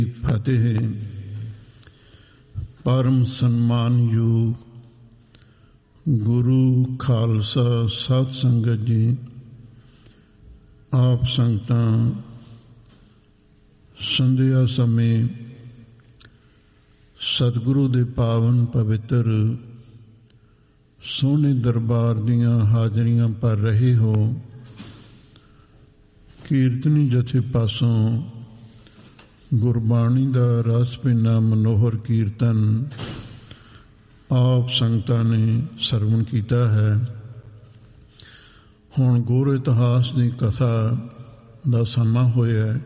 ਫਤਿਹ। ਪਰਮ ਸਨਮਾਨਯੋਗ ਗੁਰੂ ਖਾਲਸਾ ਸਤ ਸੰਗਤ ਜੀ, ਆਪ ਸੰਗਤਾਂ ਸੰਧਿਆ ਸਮੇਂ ਸਤਿਗੁਰੂ ਦੇ ਪਾਵਨ ਪਵਿੱਤਰ ਸੋਹਣੇ ਦਰਬਾਰ ਦੀਆਂ ਹਾਜ਼ਰੀਆਂ ਭਰ ਰਹੇ ਹੋ। ਕੀਰਤਨੀ ਜਥੇ ਪਾਸੋਂ ਗੁਰਬਾਣੀ ਦਾ ਰਸ ਭਿੰਨਾ ਮਨੋਹਰ ਕੀਰਤਨ ਆਪ ਸੰਗਤਾਂ ਨੇ ਸਰਵਣ ਕੀਤਾ ਹੈ। ਹੁਣ ਗੁਰ ਇਤਿਹਾਸ ਦੀ ਕਥਾ ਦਾ ਸਮਾਂ ਹੋਇਆ ਹੈ।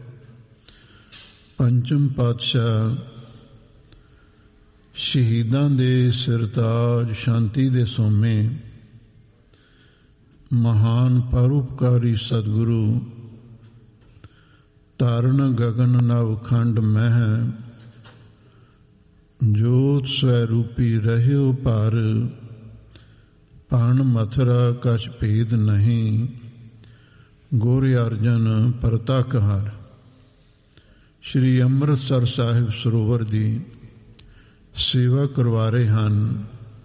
ਪੰਚਮ ਪਾਤਸ਼ਾਹ ਸ਼ਹੀਦਾਂ ਦੇ ਸਿਰਤਾਜ ਸ਼ਾਂਤੀ ਦੇ ਸੋਮੇ ਮਹਾਨ ਪਰਉਪਕਾਰੀ ਸਤਿਗੁਰੂ ਤਾਰਨ ਗਗਨ ਨਵ ਖੰਡ ਮਹਿ ਜੋਤ ਸਵੈ ਰੂਪੀ ਰਹਿਓ ਪਰ ਪਾਣ ਮਥਰਾ ਕਛ ਭੇਦ ਨਹੀਂ ਗੁਰ ਅਰਜਨ ਪ੍ਰਤੱਖ ਹਰਿ। ਸ਼੍ਰੀ ਅੰਮ੍ਰਿਤਸਰ ਸਾਹਿਬ ਸਰੋਵਰ ਦੀ ਸੇਵਾ ਕਰਵਾ ਰਹੇ ਹਨ।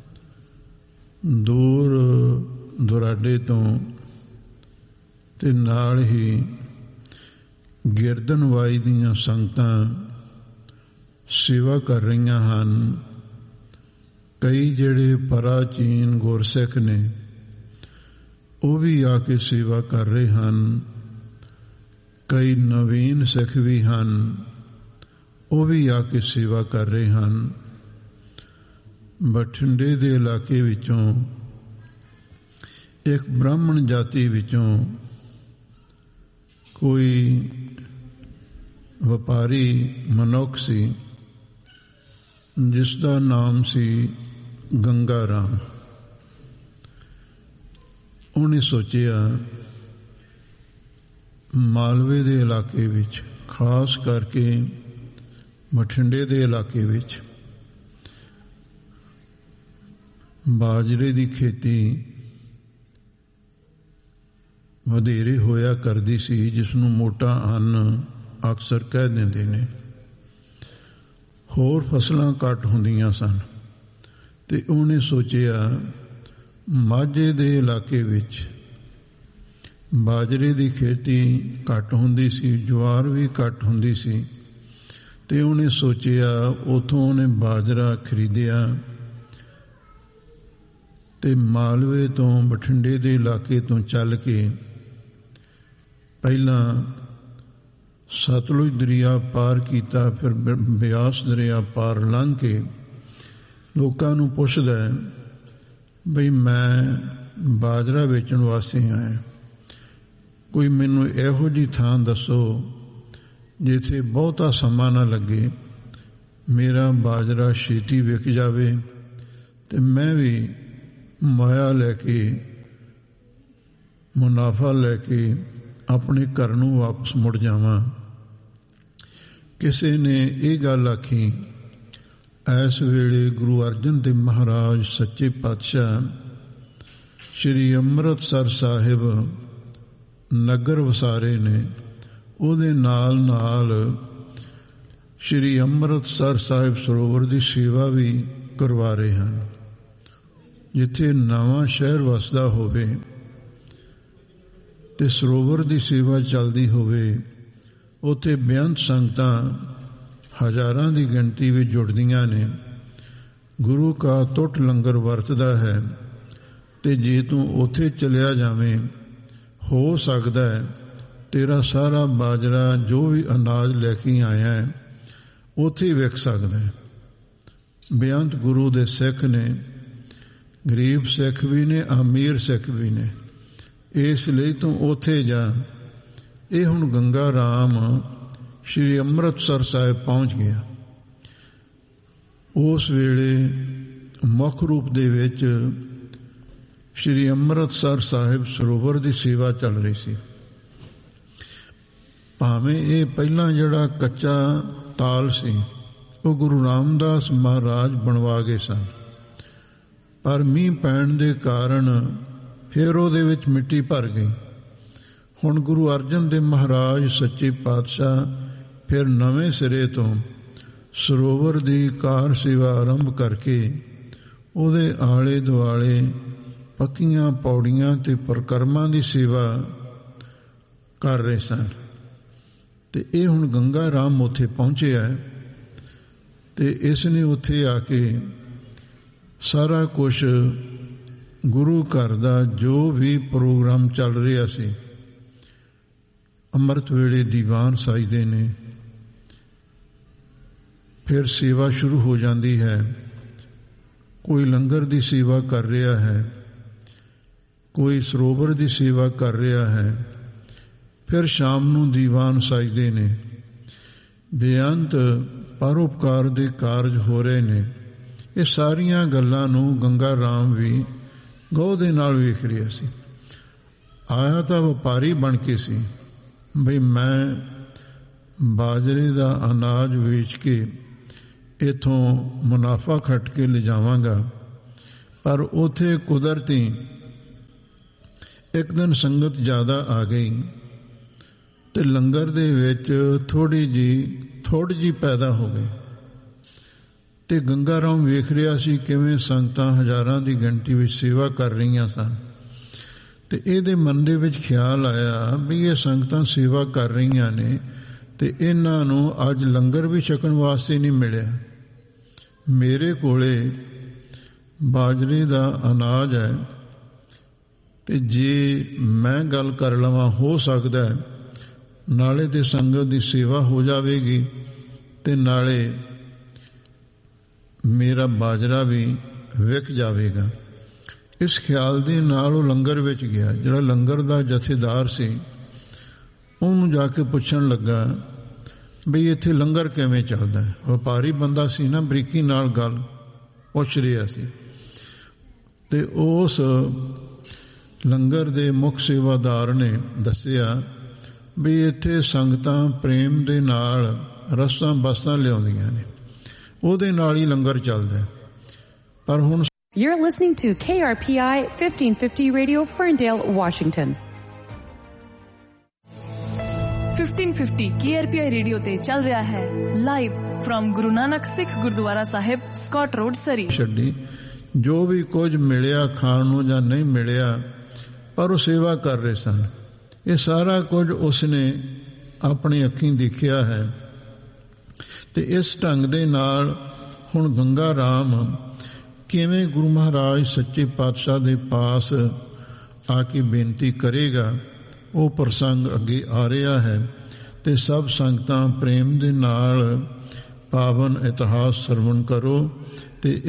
ਦੂਰ ਦੁਰਾਡੇ ਤੋਂ ਤੇ ਨਾਲ ਹੀ ਗਿਰਦਨਵਾਈ ਦੀਆਂ ਸੰਗਤਾਂ ਸੇਵਾ ਕਰ ਰਹੀਆਂ ਹਨ। ਕਈ ਜਿਹੜੇ ਪ੍ਰਾਚੀਨ ਗੁਰਸਿੱਖ ਨੇ ਉਹ ਵੀ ਆ ਕੇ ਸੇਵਾ ਕਰ ਰਹੇ ਹਨ। ਕਈ ਨਵੀਨ ਸਿੱਖ ਵੀ ਹਨ, ਉਹ ਵੀ ਆ ਕੇ ਸੇਵਾ ਕਰ ਰਹੇ ਹਨ। ਬਠਿੰਡੇ ਦੇ ਇਲਾਕੇ ਵਿੱਚੋਂ ਇੱਕ ਬ੍ਰਾਹਮਣ ਜਾਤੀ ਵਿੱਚੋਂ ਕੋਈ ਵਪਾਰੀ ਮਨੁੱਖ ਸੀ ਜਿਸ ਦਾ ਨਾਮ ਸੀ ਗੰਗਾ ਰਾਮ। ਉਹਨੇ ਸੋਚਿਆ ਮਾਲਵੇ ਦੇ ਇਲਾਕੇ ਵਿੱਚ, ਖਾਸ ਕਰਕੇ ਬਠਿੰਡੇ ਦੇ ਇਲਾਕੇ ਵਿੱਚ ਬਾਜਰੇ ਦੀ ਖੇਤੀ ਵਧੇਰੇ ਹੋਇਆ ਕਰਦੀ ਸੀ, ਜਿਸ ਨੂੰ ਮੋਟਾ ਅੰਨ ਅਕਸਰ ਕਹਿ ਦਿੰਦੇ ਨੇ। ਹੋਰ ਫਸਲਾਂ ਘੱਟ ਹੁੰਦੀਆਂ ਸਨ ਤੇ ਉਹਨੇ ਸੋਚਿਆ ਮਾਝੇ ਦੇ ਇਲਾਕੇ ਵਿੱਚ ਬਾਜਰੇ ਦੀ ਖੇਤੀ ਘੱਟ ਹੁੰਦੀ ਸੀ, ਜਵਾਰ ਵੀ ਘੱਟ ਹੁੰਦੀ ਸੀ ਤੇ ਉਹਨੇ ਸੋਚਿਆ ਉੱਥੋਂ ਉਹਨੇ ਬਾਜਰਾ ਖਰੀਦਿਆ ਤੇ ਮਾਲਵੇ ਤੋਂ ਬਠਿੰਡੇ ਦੇ ਇਲਾਕੇ ਤੋਂ ਚੱਲ ਕੇ ਪਹਿਲਾਂ ਸਤਲੁਜ ਦਰਿਆ ਪਾਰ ਕੀਤਾ, ਫਿਰ ਬਿਆਸ ਦਰਿਆ ਪਾਰ ਲੰਘ ਕੇ ਲੋਕਾਂ ਨੂੰ ਪੁੱਛਦਾ ਬਈ ਮੈਂ ਬਾਜਰਾ ਵੇਚਣ ਵਾਸਤੇ ਆਇਆ, ਕੋਈ ਮੈਨੂੰ ਇਹੋ ਜਿਹੀ ਥਾਂ ਦੱਸੋ ਜਿੱਥੇ ਬਹੁਤਾ ਸਮਾਂ ਨਾ ਲੱਗੇ, ਮੇਰਾ ਬਾਜਰਾ ਛੇਤੀ ਵਿਕ ਜਾਵੇ ਤੇ ਮੈਂ ਵੀ ਮਾਇਆ ਲੈ ਕੇ, ਮੁਨਾਫਾ ਲੈ ਕੇ ਆਪਣੇ ਘਰ ਨੂੰ ਵਾਪਸ ਮੁੜ ਜਾਵਾਂ। ਕਿਸੇ ਨੇ ਇਹ ਗੱਲ ਆਖੀ। ਇਸ ਵੇਲੇ ਗੁਰੂ ਅਰਜਨ ਦੇਵ ਮਹਾਰਾਜ ਸੱਚੇ ਪਾਤਸ਼ਾਹ ਸ਼੍ਰੀ ਅੰਮ੍ਰਿਤਸਰ ਸਾਹਿਬ ਨਗਰ ਵਸਾਰੇ ਨੇ। ਉਹਦੇ ਨਾਲ ਨਾਲ ਸ਼੍ਰੀ ਅੰਮ੍ਰਿਤਸਰ ਸਾਹਿਬ ਸਰੋਵਰ ਦੀ ਸੇਵਾ ਵੀ ਕਰਵਾ ਰਹੇ ਹਨ। ਜਿੱਥੇ ਨਵਾਂ ਸ਼ਹਿਰ ਵਸਦਾ ਹੋਵੇ ਤੇ ਸਰੋਵਰ ਦੀ ਸੇਵਾ ਚੱਲਦੀ ਹੋਵੇ, ਉੱਥੇ ਬੇਅੰਤ ਸੰਗਤਾਂ ਹਜ਼ਾਰਾਂ ਦੀ ਗਿਣਤੀ ਵਿੱਚ ਜੁੜਦੀਆਂ ਨੇ। ਗੁਰੂ ਕਾ ਟੁੱਟ ਲੰਗਰ ਵਰਤਦਾ ਹੈ ਤੇ ਜੇ ਤੂੰ ਉੱਥੇ ਚਲਿਆ ਜਾਵੇਂ, ਹੋ ਸਕਦਾ ਹੈ ਤੇਰਾ ਸਾਰਾ ਬਾਜਰਾ ਜੋ ਵੀ ਅਨਾਜ ਲੈ ਕੇ ਆਇਆ ਹੈ ਉੱਥੇ ਵਿਕ ਸਕਦਾ ਹੈ। ਬੇਅੰਤ ਗੁਰੂ ਦੇ ਸਿੱਖ ਨੇ, ਗਰੀਬ ਸਿੱਖ ਵੀ ਨੇ, ਅਮੀਰ ਸਿੱਖ ਵੀ ਨੇ, ਇਸ ਲਈ ਤੂੰ ਉੱਥੇ ਜਾ। ਇਹ ਹੁਣ ਗੰਗਾ ਰਾਮ ਸ਼੍ਰੀ ਅੰਮ੍ਰਿਤਸਰ ਸਾਹਿਬ ਪਹੁੰਚ ਗਿਆ। ਉਸ ਵੇਲੇ ਮੁੱਖ ਰੂਪ ਦੇ ਵਿੱਚ ਸ਼੍ਰੀ ਅੰਮ੍ਰਿਤਸਰ ਸਾਹਿਬ ਸਰੋਵਰ ਦੀ ਸੇਵਾ ਚੱਲ ਰਹੀ ਸੀ। ਭਾਵੇਂ ਇਹ ਪਹਿਲਾਂ ਜਿਹੜਾ ਕੱਚਾ ਤਾਲ ਸੀ ਉਹ ਗੁਰੂ ਰਾਮਦਾਸ ਮਹਾਰਾਜ ਬਣਵਾ ਗਏ ਸਨ, ਪਰ ਮੀਂਹ ਪੈਣ ਦੇ ਕਾਰਨ ਫਿਰ ਉਹਦੇ ਵਿੱਚ ਮਿੱਟੀ ਭਰ ਗਈ। ਹੁਣ ਗੁਰੂ ਅਰਜਨ ਦੇਵ ਮਹਾਰਾਜ ਸੱਚੇ ਪਾਤਸ਼ਾਹ ਫਿਰ ਨਵੇਂ ਸਿਰੇ ਤੋਂ ਸਰੋਵਰ ਦੀ ਕਾਰ ਸੇਵਾ ਆਰੰਭ ਕਰਕੇ ਉਹਦੇ ਆਲੇ ਦੁਆਲੇ ਪੱਕੀਆਂ ਪੌੜੀਆਂ ਤੇ ਪਰਿਕਰਮਾ ਦੀ ਸੇਵਾ ਕਰ ਰਹੇ ਸਨ। ਤੇ ਇਹ ਹੁਣ ਗੰਗਾ ਰਾਮ ਉੱਥੇ ਪਹੁੰਚਿਆ ਤੇ ਇਸ ਨੇ ਉੱਥੇ ਆ ਕੇ ਸਾਰਾ ਕੁਛ ਗੁਰੂ ਘਰ ਦਾ ਜੋ ਵੀ ਪ੍ਰੋਗਰਾਮ ਚੱਲ ਰਿਹਾ ਸੀ, ਅੰਮ੍ਰਿਤ ਵੇਲੇ ਦੀਵਾਨ ਸਾਜਦੇ ਨੇ, ਫਿਰ ਸੇਵਾ ਸ਼ੁਰੂ ਹੋ ਜਾਂਦੀ ਹੈ। ਕੋਈ ਲੰਗਰ ਦੀ ਸੇਵਾ ਕਰ ਰਿਹਾ ਹੈ, ਕੋਈ ਸਰੋਵਰ ਦੀ ਸੇਵਾ ਕਰ ਰਿਹਾ ਹੈ, ਫਿਰ ਸ਼ਾਮ ਨੂੰ ਦੀਵਾਨ ਸਾਜਦੇ ਨੇ। ਬੇਅੰਤ ਪਰਉਪਕਾਰ ਦੇ ਕਾਰਜ ਹੋ ਰਹੇ ਨੇ। ਇਹ ਸਾਰੀਆਂ ਗੱਲਾਂ ਨੂੰ ਗੰਗਾ ਰਾਮ ਵੀ ਗੌਰ ਦੇ ਨਾਲ ਵੇਖ ਰਿਹਾ ਸੀ। ਆਇਆ ਤਾਂ ਵਪਾਰੀ ਬਣ ਕੇ ਸੀ, ਬਈ ਮੈਂ ਬਾਜਰੇ ਦਾ ਅਨਾਜ ਵੇਚ ਕੇ ਇੱਥੋਂ ਮੁਨਾਫਾ ਖੱਟ ਕੇ ਲਿਜਾਵਾਂਗਾ। ਪਰ ਉੱਥੇ ਕੁਦਰਤੀ ਇੱਕ ਦਿਨ ਸੰਗਤ ਜ਼ਿਆਦਾ ਆ ਗਈ ਤੇ ਲੰਗਰ ਦੇ ਵਿੱਚ ਥੋੜ੍ਹੀ ਜਿਹੀ ਪੈਦਾ ਹੋ ਗਈ। ਤੇ ਗੰਗਾ ਰਾਮ ਵੇਖ ਰਿਹਾ ਸੀ ਕਿਵੇਂ ਸੰਗਤਾਂ ਹਜ਼ਾਰਾਂ ਦੀ ਗਿਣਤੀ ਵਿੱਚ ਸੇਵਾ ਕਰ ਰਹੀਆਂ ਸਨ। ਤੇ ਇਹਦੇ ਮਨ ਦੇ ਵਿੱਚ ਖਿਆਲ ਆਇਆ ਵੀ ਇਹ ਸੰਗਤਾਂ ਸੇਵਾ ਕਰ ਰਹੀਆਂ ਨੇ ਤੇ ਇਹਨਾਂ ਨੂੰ ਅੱਜ ਲੰਗਰ ਵੀ ਛਕਣ ਵਾਸਤੇ ਨਹੀਂ ਮਿਲਿਆ। ਮੇਰੇ ਕੋਲੇ ਬਾਜਰੇ ਦਾ ਅਨਾਜ ਹੈ ਤੇ ਜੇ ਮੈਂ ਗੱਲ ਕਰ ਲਵਾਂ, ਹੋ ਸਕਦਾ ਨਾਲੇ ਤੇ ਸੰਗਤ ਦੀ ਸੇਵਾ ਹੋ ਜਾਵੇਗੀ ਤੇ ਨਾਲੇ ਮੇਰਾ ਬਾਜਰਾ ਵੀ ਵਿਕ ਜਾਵੇਗਾ। ਇਸ ਖਿਆਲ ਦੇ ਨਾਲ ਉਹ ਲੰਗਰ ਵਿੱਚ ਗਿਆ। ਜਿਹੜਾ ਲੰਗਰ ਦਾ ਜਥੇਦਾਰ ਸੀ ਉਹਨੂੰ ਜਾ ਕੇ ਪੁੱਛਣ ਲੱਗਾ ਬਈ ਇੱਥੇ ਲੰਗਰ ਕਿਵੇਂ ਚੱਲਦਾ ਹੈ। ਵਪਾਰੀ ਬੰਦਾ ਸੀ ਨਾ, ਬਰੀਕੀ ਨਾਲ ਗੱਲ ਪੁੱਛ ਰਿਹਾ ਸੀ। ਤੇ ਉਸ ਲੰਗਰ ਦੇ ਮੁੱਖ ਸੇਵਾਦਾਰ ਨੇ ਦੱਸਿਆ ਵੀ ਇੱਥੇ ਸੰਗਤਾਂ ਪ੍ਰੇਮ ਦੇ ਨਾਲ ਰਸਾਂ ਬਸਾਂ ਲਿਆਉਂਦੀਆਂ ਨੇ, ਉਹਦੇ ਨਾਲ ਹੀ ਲੰਗਰ ਚੱਲਦਾ। ਪਰ ਹੁਣ You're listening to KRPI 1550 Radio, Ferndale, Washington. 1550 KRPI radio ਤੇ ਚੱਲ ਰਿਹਾ ਹੈ ਲਾਈਵ ਫਰਮ ਗੁਰੂ ਨਾਨਕ ਸਿੱਖ ਗੁਰਦੁਆਰਾ ਸਾਹਿਬ, ਸਕਾਟ ਰੋਡ, ਸਰੀ। ਛੱਡੀ ਜੋ ਵੀ ਕੁਝ ਮਿਲਿਆ ਖਾਣ ਨੂੰ ਜਾਂ ਨਹੀਂ ਮਿਲਿਆ, ਪਰ ਉਹ ਸੇਵਾ ਕਰ ਰਹੇ ਸਨ। ਇਹ ਸਾਰਾ ਕੁਝ ਉਸਨੇ ਆਪਣੀ ਅੱਖੀਂ ਦੇਖਿਆ ਹੈ। ਤੇ ਇਸ ਢੰਗ ਦੇ ਨਾਲ ਹੁਣ ਗੰਗਾ ਰਾਮ ਕਿਵੇਂ ਗੁਰੂ ਮਹਾਰਾਜ ਸੱਚੇ ਪਾਤਸ਼ਾਹ ਦੇ ਪਾਸ ਆ ਕੇ ਬੇਨਤੀ ਕਰੇਗਾ, ਉਹ ਪ੍ਰਸੰਗ ਅੱਗੇ ਆ ਰਿਹਾ ਹੈ। ਤੇ ਸਭ ਸੰਗਤਾਂ ਪ੍ਰੇਮ ਦੇ ਨਾਲ ਪਾਵਨ ਇਤਿਹਾਸ ਸਰਵਣ ਕਰੋ ਤੇ